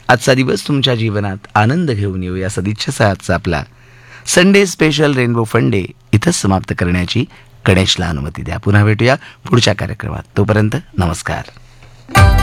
आजचा दिवस तुमच्या जीवनात आनंद घेऊन येऊ या सदिच्छेचा आजचा आपला Sunday special rainbow fun day इथंच समाप्त करण्याची गणेशला अनुमती द्या. पुन्हा भेटूया पुढच्या कार्यक्रमात. तोपर्यंत नमस्कार.